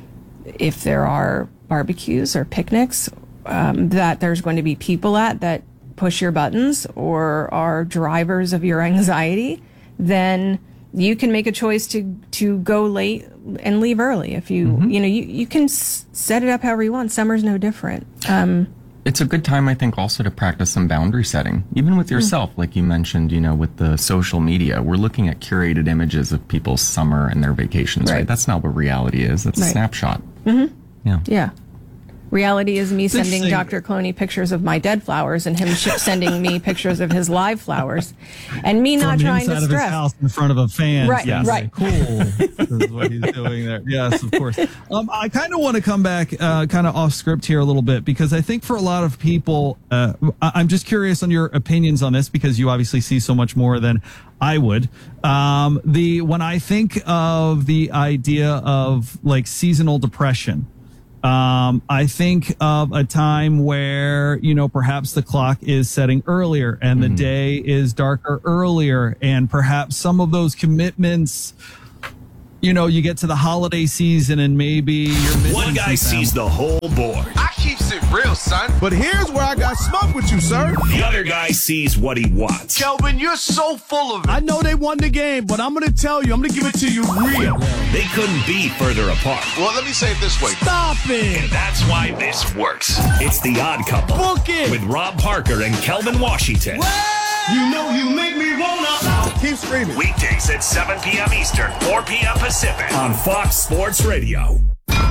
if there are barbecues or picnics um, that there's going to be people at that push your buttons or are drivers of your anxiety, then you can make a choice to, to go late and leave early. If you, mm-hmm. you know, you, you can s- set it up however you want. Summer's no different. Um,
it's a good time, I think, also to practice some boundary setting, even with yourself. Mm-hmm. Like you mentioned, you know, with the social media, we're looking at curated images of people's summer and their vacations, right? right? That's not what reality is. That's right. a snapshot.
Mm-hmm.
Yeah.
Yeah. Reality is me sending Doctor Cloney pictures of my dead flowers and him sh- sending me pictures of his live flowers, and me not
From
trying
the
to
inside
stress.
Of his house in front of a fan.
Right,
yes.
right.
Cool. This is what he's doing there. Yes, of course. Um, I kind of want to come back, uh, kind of off script here a little bit, because I think for a lot of people, uh, I- I'm just curious on your opinions on this, because you obviously see so much more than I would. Um, the when I think of the idea of like seasonal depression. Um, I think of a time where, you know, perhaps the clock is setting earlier and the
Mhm.
day is darker earlier, and perhaps some of those commitments, you know, you get to the holiday season and maybe you're missing
One guy
some
sees the whole board.
I keeps it real, son.
But here's where I got smoke with you, sir. The other guy sees what he wants.
Kelvin, you're so full of it.
I know they won the game, but I'm going to tell you, I'm going to give it to you real. They couldn't be further apart.
Well, let me say it this way.
Stop it! And that's why this works. It's The Odd Couple.
Book it!
With Rob Parker and Kelvin Washington.
You know you make me wanna.
Keep screaming. Weekdays at seven p.m. Eastern, four p.m. Pacific on Fox Sports Radio.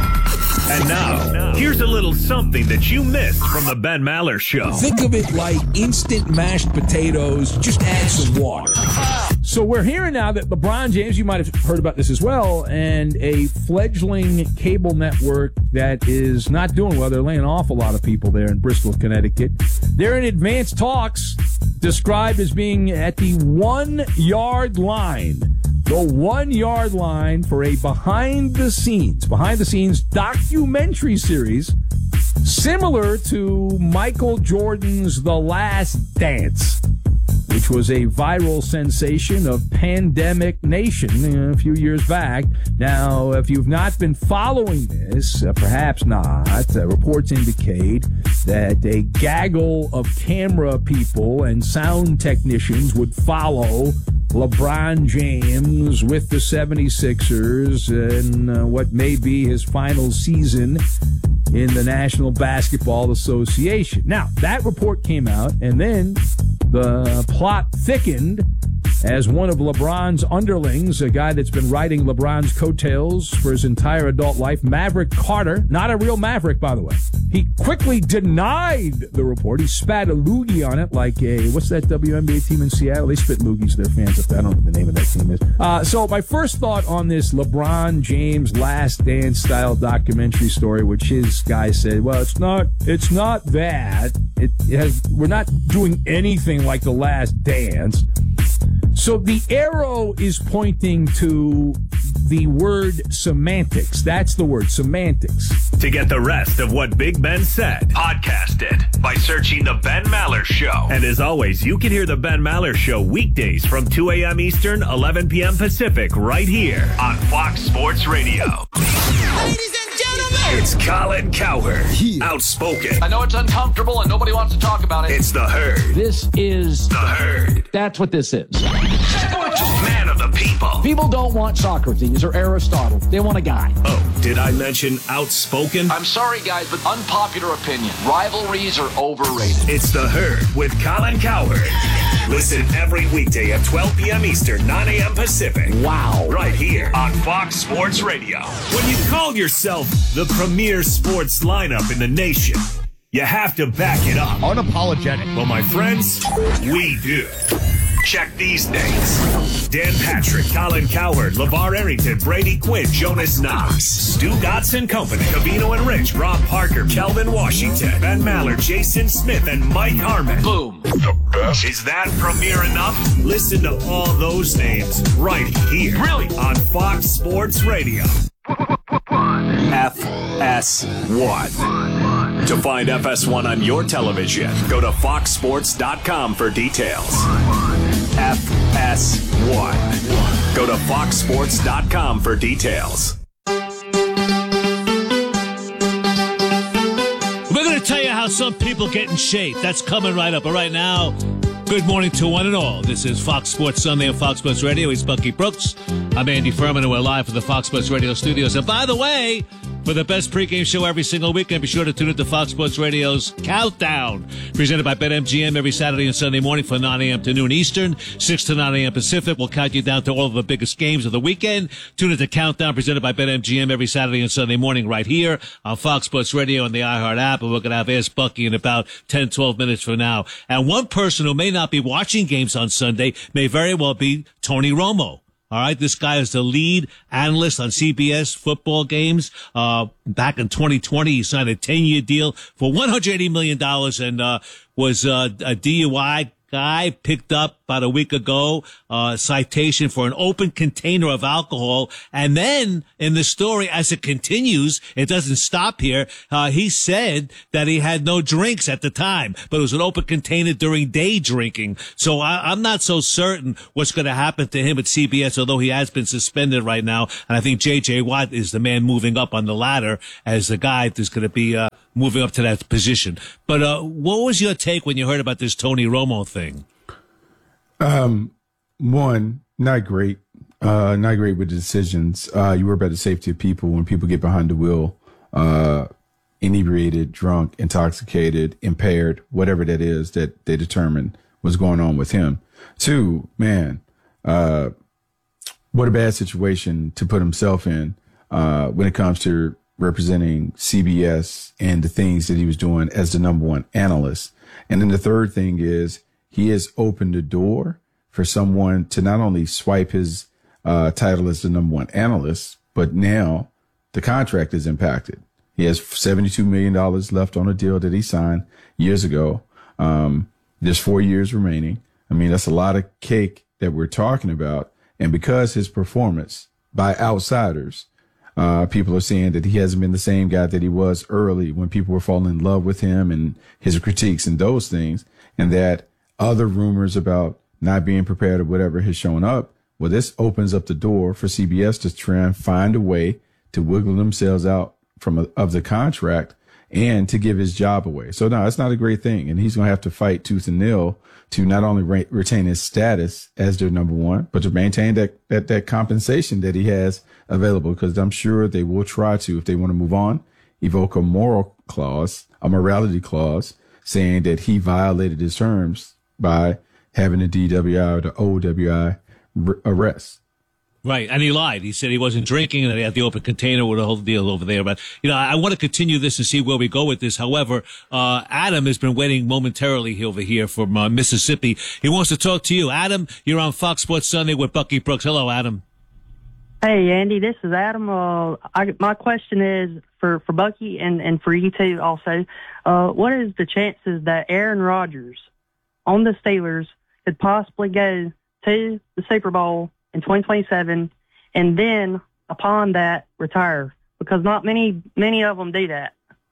And now, here's a little something that you missed from the Ben Maller Show.
Think of it like instant mashed potatoes. Just add some water. So we're hearing now that LeBron James, you might have heard about this as well, and a fledgling cable network that is not doing well. They're laying off a lot of people there in Bristol, Connecticut. They're in advanced talks, described as being at the one-yard line. The one-yard line for a behind-the-scenes, behind-the-scenes documentary series similar to Michael Jordan's The Last Dance, which was a viral sensation of Pandemic Nation a few years back. Now, if you've not been following this, uh, perhaps not, uh, reports indicate that a gaggle of camera people and sound technicians would follow LeBron James with the seventy-sixers in uh, what may be his final season in the National Basketball Association. Now, that report came out, and then the plot thickened as one of LeBron's underlings, a guy that's been riding LeBron's coattails for his entire adult life, Maverick Carter, not a real Maverick, by the way. He quickly denied the report. He spat a loogie on it like a, what's that W N B A team in Seattle? They spit loogies to their fans. If I don't know what the name of that team is. Uh, so my first thought on this LeBron James Last Dance style documentary story, which his guy said, well, it's not, it's not that. It, it has, we're not doing anything like The Last Dance. So the arrow is pointing to the word semantics. That's the word, semantics.
To get the rest of what Big Ben said, podcast it by searching The Ben Maller Show. And as always, you can hear The Ben Maller Show weekdays from two a.m. Eastern, eleven p.m. Pacific, right here on Fox Sports Radio.
Ladies and gentlemen,
It's Colin Cowherd, outspoken.
I know it's uncomfortable and nobody wants to talk about it.
It's The Herd.
This is
The Herd.
That's what this is.
Man of the people.
People don't want Socrates or Aristotle. They want a guy.
Oh, did I mention outspoken?
I'm sorry, guys, but unpopular opinion. Rivalries are overrated.
It's The Herd with Colin Cowherd. Listen every weekday at twelve p.m. Eastern, nine a.m. Pacific.
Wow.
Right here on Fox Sports Radio. When you call yourself the premier sports lineup in the nation, you have to back it up.
Unapologetic.
Well, my friends, we do. Check these names. Dan Patrick, Colin Cowherd, LeVar Arrington, Brady Quinn, Jonas Knox, Stu Gotts and Company, Cavino and Rich, Rob Parker, Kelvin Washington, Ben Maller, Jason Smith, and Mike Harmon.
Boom.
The best. Is that premiere enough? Listen to all those names right here.
Really?
On Fox Sports Radio. F S one. To find F S one on your television, go to fox sports dot com for details. F S one. Go to fox sports dot com for details.
We're going to tell you how some people get in shape. That's coming right up. But right now, good morning to one and all. This is Fox Sports Sunday on Fox Sports Radio. He's Bucky Brooks. I'm Andy Furman, and we're live from the Fox Sports Radio studios. And by the way, for the best pregame show every single weekend, be sure to tune into Fox Sports Radio's Countdown, presented by BetMGM every Saturday and Sunday morning from nine a.m. to noon Eastern, six to nine a.m. Pacific. We'll count you down to all of the biggest games of the weekend. Tune into Countdown, presented by BetMGM every Saturday and Sunday morning right here on Fox Sports Radio and the iHeart app. And we're going to have Ask Bucky in about ten, twelve minutes from now. And one person who may not be watching games on Sunday may very well be Tony Romo. All right, this guy is the lead analyst on C B S football games. Uh, back in twenty twenty, he signed a ten-year deal for one hundred eighty million dollars and uh, was uh, a D U I guy picked up about a week ago a citation for an open container of alcohol. And then in the story, as it continues, it doesn't stop here. Uh, he said that he had no drinks at the time, but it was an open container during day drinking. So I, I'm not so certain what's going to happen to him at C B S, although he has been suspended right now. And I think J J. Watt is the man moving up on the ladder as the guy that's going to be uh, moving up to that position. But uh, what was your take when you heard about this Tony Romo thing?
Um, one, not great. Uh, not great with decisions. Uh, you worry about the safety of people when people get behind the wheel, uh, inebriated, drunk, intoxicated, impaired, whatever that is that they determine was going on with him. Two, man, uh, what a bad situation to put himself in, uh, when it comes to representing C B S and the things that he was doing as the number one analyst. And then the third thing is he has opened the door for someone to not only swipe his uh, title as the number one analyst, but now the contract is impacted. He has seventy-two million dollars left on a deal that he signed years ago. Um, there's four years remaining. I mean, that's a lot of cake that we're talking about. And because his performance by outsiders, Uh, people are saying that he hasn't been the same guy that he was early when people were falling in love with him and his critiques and those things, and that other rumors about not being prepared or whatever has shown up. Well, this opens up the door for C B S to try and find a way to wiggle themselves out from a, of the contract and to give his job away. So no, it's not a great thing. And he's going to have to fight tooth and nail to not only re- retain his status as their number one, but to maintain that, that, that compensation that he has available. Because I'm sure they will try to, if they want to move on, evoke a moral clause, a morality clause saying that he violated his terms by having the D W I or the O W I r- arrest.
Right, and he lied. He said he wasn't drinking and that he had the open container with the whole deal over there. But, you know, I, I want to continue this and see where we go with this. However, uh, Adam has been waiting momentarily over here from uh, Mississippi. He wants to talk to you. Adam, you're on Fox Sports Sunday with Bucky Brooks. Hello, Adam.
Hey, Andy, this is Adam. Uh, I, my question is for, for Bucky and, and for you too also. Uh, what is the chances that Aaron Rodgers on the Steelers could possibly go to the Super Bowl in twenty twenty-seven, and then upon that retire? Because not many many of them do that.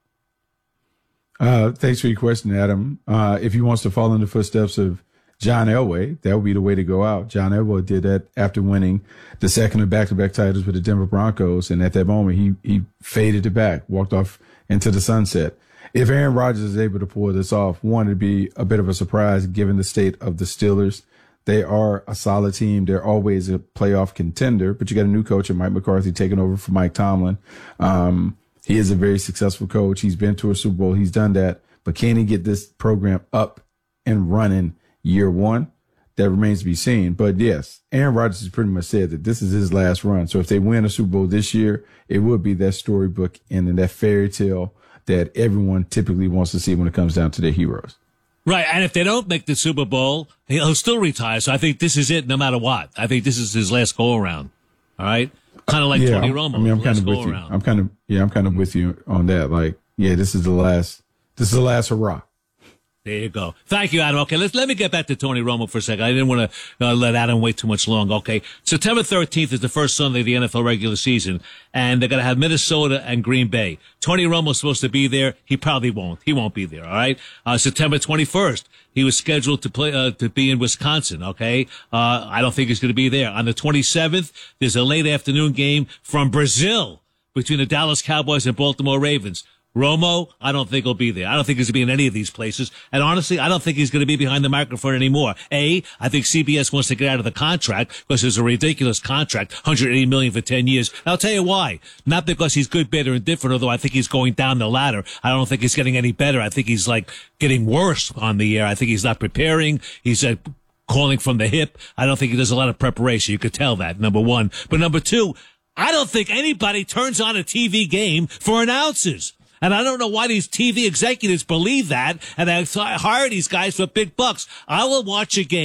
Uh, thanks for your question, Adam. Uh, if he wants to follow in the footsteps of John Elway, that would be the way to go out. John Elway did that after winning the second of back-to-back titles with the Denver Broncos, and at that moment he he faded it back, walked off into the sunset. If Aaron Rodgers is able to pull this off, one, it'd be a bit of a surprise given the state of the Steelers. They are a solid team. They're always a playoff contender, but you got a new coach in Mike McCarthy taking over for Mike Tomlin. Um, he is a very successful coach. He's been to a Super Bowl. He's done that. But can he get this program up and running year one? That remains to be seen. But yes, Aaron Rodgers has pretty much said that this is his last run. So if they win a Super Bowl this year, it would be that storybook and that fairy tale that everyone typically wants to see when it comes down to their heroes.
Right, and if they don't make the Super Bowl, he'll still retire. So I think this is it no matter what. I think this is his last go-around, all right? Kind of like
yeah,
Tony Romo.
I mean, I'm kind of with you. I'm kind of, yeah, I'm kind of with you on that. Like, yeah, this is the last, this is the last hurrah.
There you go. Thank you, Adam. Okay, let's let me get back to Tony Romo for a second. I didn't want to uh, let Adam wait too much long. Okay, September thirteenth is the first Sunday of the N F L regular season, and they're going to have Minnesota and Green Bay. Tony Romo's supposed to be there. He probably won't. He won't be there. All right. Uh, September twenty-first, he was scheduled to play uh, to be in Wisconsin. Okay. Uh, I don't think he's going to be there. On the twenty-seventh, there's a late afternoon game from Brazil between the Dallas Cowboys and Baltimore Ravens. Romo, I don't think he'll be there. I don't think he's going to be in any of these places. And honestly, I don't think he's going to be behind the microphone anymore. A, I think C B S wants to get out of the contract because it's a ridiculous contract, one hundred eighty million dollars for ten years. And I'll tell you why. Not because he's good, better, and different, although I think he's going down the ladder. I don't think he's getting any better. I think he's like getting worse on the air. I think he's not preparing. He's uh, calling from the hip. I don't think he does a lot of preparation. You could tell that, number one. But number two, I don't think anybody turns on a T V game for announcers. And I don't know why these T V executives believe that, and they hire these guys for big bucks. I will watch a game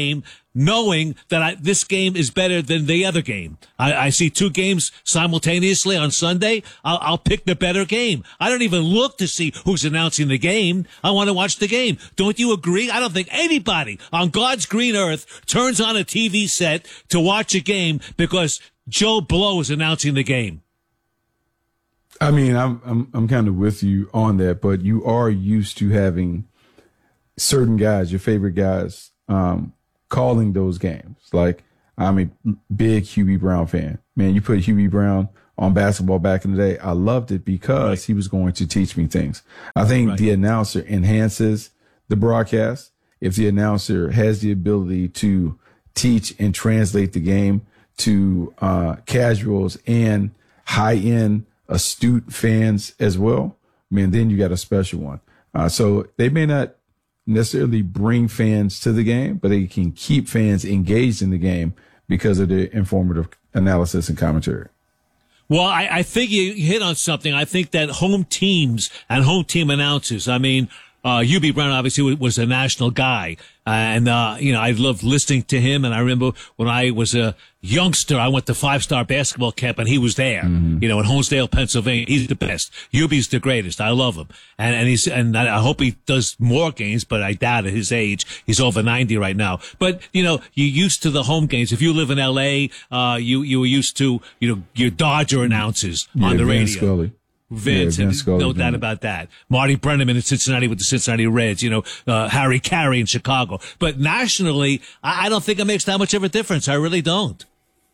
knowing that I, this game is better than the other game. I, I see two games simultaneously on Sunday. I'll, I'll pick the better game. I don't even look to see who's announcing the game. I want to watch the game. Don't you agree? I don't think anybody on God's green earth turns on a T V set to watch a game because Joe Blow is announcing the game.
I mean, I'm I'm I'm kind of with you on that, but you are used to having certain guys, your favorite guys, um, calling those games. Like, I'm a big Hubie Brown fan. Man, you put Hubie Brown on basketball back in the day. I loved it because right. he was going to teach me things. I think right. the announcer enhances the broadcast. If the announcer has the ability to teach and translate the game to uh, casuals and high-end astute fans as well, I mean, then you got a special one. Uh, so they may not necessarily bring fans to the game, but they can keep fans engaged in the game because of the informative analysis and commentary.
Well, I, I think you hit on something. I think that home teams and home team announcers, I mean, uh, Hubie Brown obviously was a national guy. Uh, and, uh, you know, I loved listening to him. And I remember when I was a youngster, I went to five star basketball camp and he was there, mm-hmm. you know, in Honesdale, Pennsylvania. He's the best. Hubie's the greatest. I love him. And, and he's, and I hope he does more games, but I doubt at his age. He's over ninety right now. But, you know, you're used to the home games. If you live in L A, uh, you, you were used to, you know, your Dodger announcers
yeah,
on the
Vin
radio.
Scully.
Vince,
yeah,
and
Vince Scully,
no doubt about that. Marty Brennaman in Cincinnati with the Cincinnati Reds, you know, uh, Harry Carey in Chicago. But nationally, I, I don't think it makes that much of a difference. I really don't.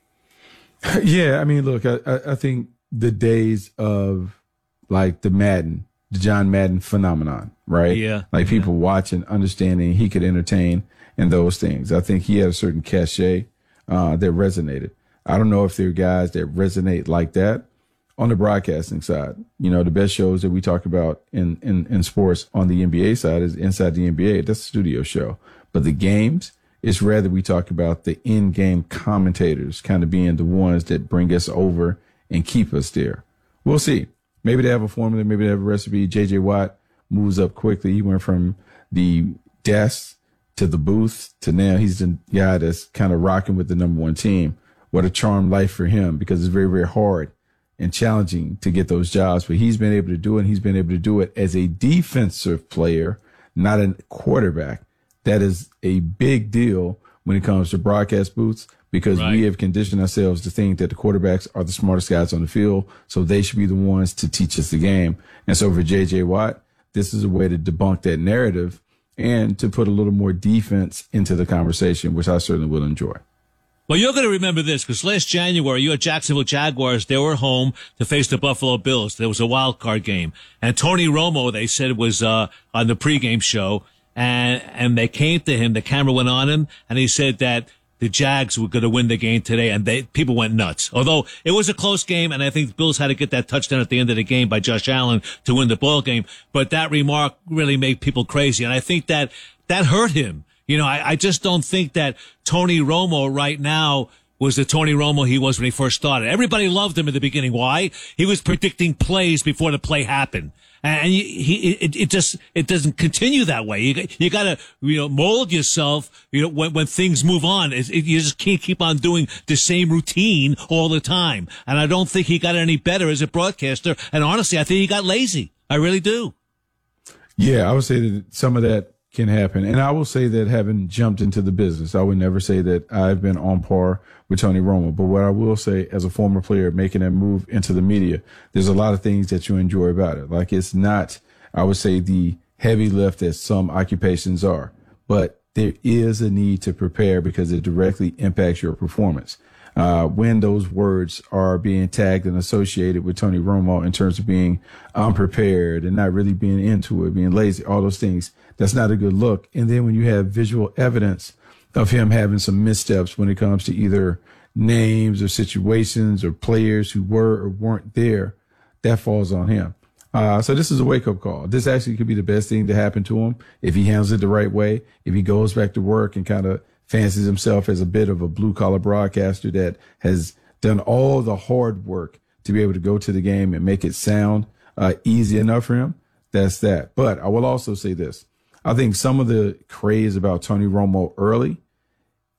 Yeah, I mean, look, I, I think the days of like the Madden, the John Madden phenomenon, right?
Yeah.
Like people
yeah.
watching, understanding he could entertain and those things. I think he had a certain cachet uh, that resonated. I don't know if there are guys that resonate like that on the broadcasting side. You know, the best shows that we talk about in, in, in sports on the N B A side is Inside the N B A. That's a studio show. But the games, it's rather we talk about the in-game commentators kind of being the ones that bring us over and keep us there. We'll see. Maybe they have a formula. Maybe they have a recipe. J J Watt moves up quickly. He went from the desk to the booth to now he's the guy that's kind of rocking with the number one team. What a charmed life for him, because it's very, very hard and challenging to get those jobs, but he's been able to do it. And he's been able to do it as a defensive player, not a quarterback. That is a big deal when it comes to broadcast booths, because right. we have conditioned ourselves to think that the quarterbacks are the smartest guys on the field, so they should be the ones to teach us the game. And so for J J Watt, this is a way to debunk that narrative and to put a little more defense into the conversation, which I certainly will enjoy.
Well, you're going to remember this because last January, you had Jacksonville Jaguars. They were home to face the Buffalo Bills. There was a wild card game. And Tony Romo, they said, was uh on the pregame show. And and they came to him. The camera went on him. And he said that the Jags were going to win the game today. And they people went nuts. Although it was a close game. And I think the Bills had to get that touchdown at the end of the game by Josh Allen to win the ball game. But that remark really made people crazy. And I think that that hurt him. You know, I, I just don't think that Tony Romo right now was the Tony Romo he was when he first started. Everybody loved him in the beginning. Why? He was predicting plays before the play happened. And he, he it, it just, it doesn't continue that way. You, you gotta, you know, mold yourself, you know, when, when things move on. It, it, you just can't keep on doing the same routine all the time. And I don't think he got any better as a broadcaster. And honestly, I think he got lazy. I really do.
Yeah, I would say that some of that can happen. And I will say that having jumped into the business, I would never say that I've been on par with Tony Romo. But what I will say as a former player making that move into the media, there's a lot of things that you enjoy about it. Like it's not, I would say, the heavy lift that some occupations are, but there is a need to prepare because it directly impacts your performance. Uh, when those words are being tagged and associated with Tony Romo in terms of being unprepared and not really being into it, being lazy, all those things, that's not a good look. And then when you have visual evidence of him having some missteps when it comes to either names or situations or players who were or weren't there, that falls on him. Uh, so this is a wake-up call. This actually could be the best thing to happen to him if he handles it the right way, if he goes back to work and kind of fancies himself as a bit of a blue-collar broadcaster that has done all the hard work to be able to go to the game and make it sound uh, easy enough for him. That's that. But I will also say this. I think some of the craze about Tony Romo early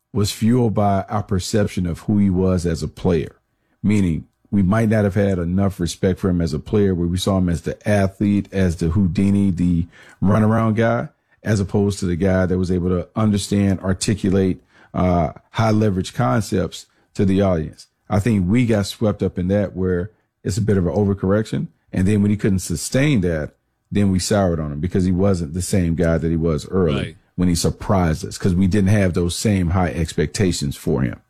was fueled by our perception of who he was as a player, meaning we might not have had enough respect for him as a player where we saw him as the athlete, as the Houdini, the runaround guy, as opposed to the guy that was able to understand, articulate uh, high leverage concepts to the audience. I think we got swept up in that where it's a bit of an overcorrection. And then when he couldn't sustain that, then we soured on him because he wasn't the same guy that he was early
Right.
when he surprised us because we didn't have those same high expectations for him.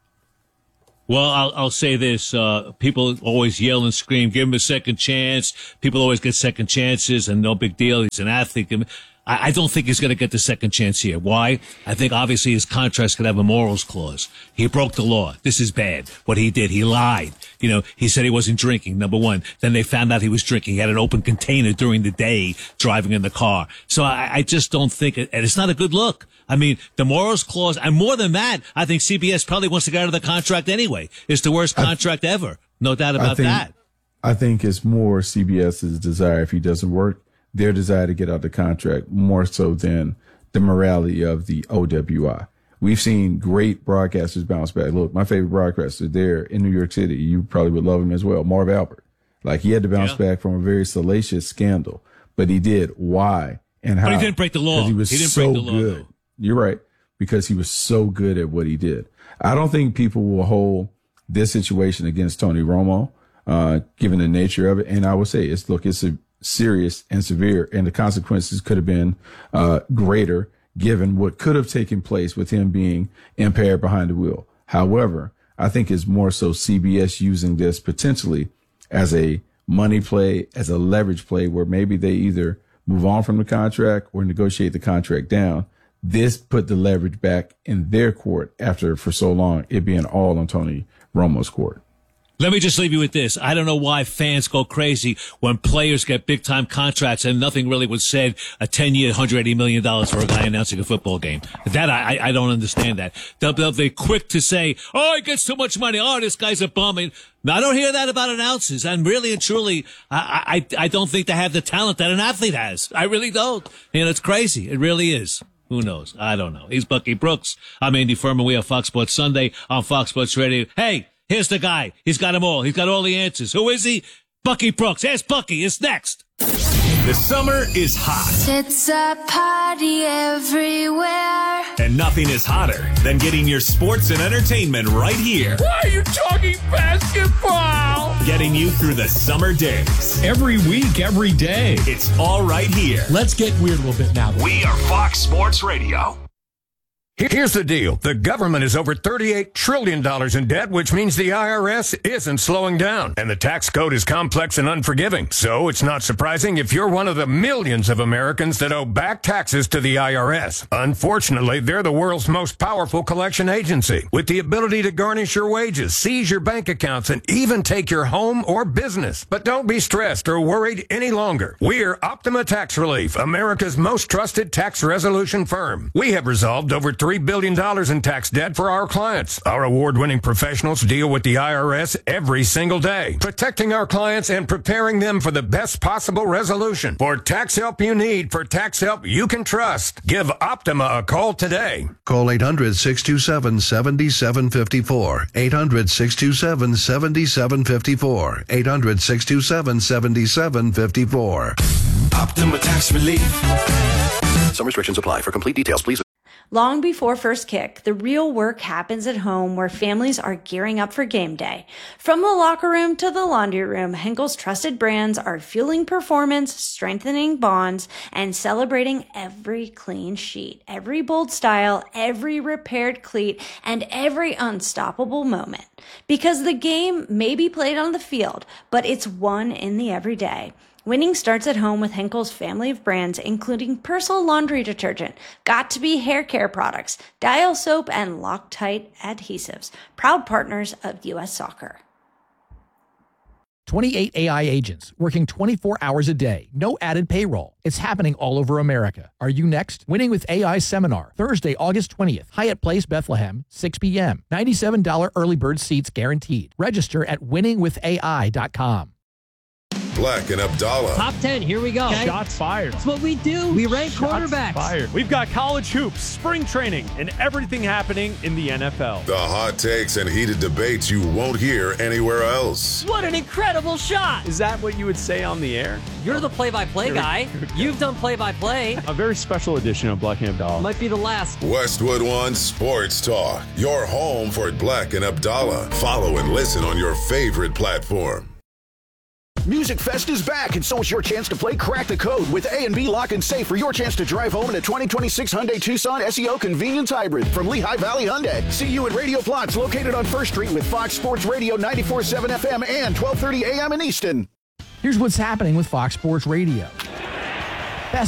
Well, I'll, I'll say this. Uh, people always yell and scream, give him a second chance. People always get second chances and no big deal. He's an athlete. I, I don't think he's going to get the second chance here. Why? I think obviously his contract's going to have a morals clause. He broke the law. This is bad. What he did, he lied. You know, he said he wasn't drinking, number one. Then they found out he was drinking. He had an open container during the day driving in the car. So I, I just don't think it, and it's not a good look. I mean, the morals clause, and more than that, I think C B S probably wants to get out of the contract anyway. It's the worst contract I, ever. No doubt about
I think,
that.
I think it's more CBS's desire, if he doesn't work, their desire to get out the contract more so than the morality of the O W I. We've seen great broadcasters bounce back. Look, my favorite broadcaster there in New York City, you probably would love him as well, Marv Albert. Like, he had to bounce yeah. back from a very salacious scandal, but he did. Why and how?
But he didn't break the law.
Because he was
he didn't
so
break the law,
good.
Though.
You're right. Because he was so good at what he did. I don't think people will hold this situation against Tony Romo, uh, given the nature of it. And I would say it's, look, it's a serious and severe, and the consequences could have been, uh, greater given what could have taken place with him being impaired behind the wheel. However, I think it's more so C B S using this potentially as a money play, as a leverage play where maybe they either move on from the contract or negotiate the contract down. This put the leverage back in their court after, for so long, it being all on Tony Romo's court.
Let me just leave you with this. I don't know why fans go crazy when players get big-time contracts and nothing really was said, a ten-year, one hundred eighty million dollars for a guy announcing a football game. That, I, I don't understand that. They'll, they'll, they're quick to say, oh, he gets too much money. Oh, this guy's a bum. And I don't hear that about announcers. And really and truly, I, I, I don't think they have the talent that an athlete has. I really don't. And it's crazy. It really is. Who knows? I don't know. He's Bucky Brooks. I'm Andy Furman. We have Fox Sports Sunday on Fox Sports Radio. Hey, here's the guy. He's got them all. He's got all the answers. Who is he? Bucky Brooks. Ask Bucky. It's next.
The summer is hot.
It's a party everywhere.
And nothing is hotter than getting your sports and entertainment right here.
Why are you talking basketball?
Getting you through the summer days.
Every week, every day.
It's all right here.
Let's get weird a little bit now.
We are Fox Sports Radio.
Here's the deal. The government is over thirty-eight trillion dollars in debt, which means the I R S isn't slowing down. And the tax code is complex and unforgiving. So it's not surprising if you're one of the millions of Americans that owe back taxes to the I R S. Unfortunately, they're the world's most powerful collection agency, with the ability to garnish your wages, seize your bank accounts, and even take your home or business. But don't be stressed or worried any longer. We're Optima Tax Relief, America's most trusted tax resolution firm. We have resolved over three billion dollars in tax debt for our clients. Our award-winning professionals deal with the I R S every single day, protecting our clients and preparing them for the best possible resolution. For tax help you need, for tax help you can trust, give Optima a call today.
Call eight hundred, six two seven, seven seven five four. eight hundred, six two seven, seven seven five four. eight hundred, six two seven, seven seven five four.
Optima Tax Relief. Some restrictions apply. For complete details, please.
Long before first kick, the real work happens at home where families are gearing up for game day. From the locker room to the laundry room, Henkel's trusted brands are fueling performance, strengthening bonds, and celebrating every clean sheet, every bold style, every repaired cleat, and every unstoppable moment. Because the game may be played on the field, but it's won in the everyday. Winning starts at home with Henkel's family of brands, including Persil laundry detergent, Got2b hair care products, Dial soap, and Loctite adhesives. Proud partners of U S Soccer.
twenty-eight A I agents working twenty-four hours a day. No added payroll. It's happening all over America. Are you next? Winning with A I seminar, Thursday, August twentieth. Hyatt Place, Bethlehem, six p.m. ninety-seven dollars early bird seats guaranteed. Register at winning with A I dot com.
Black and Abdallah.
Top ten, here we go.
Okay. Shots fired.
That's what we do. We rank
Shots
quarterbacks.
Fired.
We've got college hoops, spring training, and everything happening in the N F L.
The hot takes and heated debates you won't hear anywhere else.
What an incredible shot.
Is that what you would say on the air?
You're the play-by-play guy. You've done play-by-play.
A very special edition of Black and Abdallah.
Might be the last.
Westwood One Sports Talk. Your home for Black and Abdallah. Follow and listen on your favorite platform.
Music Fest is back, and so is your chance to play Crack the Code with A and B Lock and Safe for your chance to drive home in a twenty twenty-six Hyundai Tucson S E O Convenience Hybrid from Lehigh Valley Hyundai. See you at Radio Plots, located on First Street with Fox Sports Radio ninety-four point seven F M and twelve thirty A M in Easton.
Here's what's happening with Fox Sports Radio.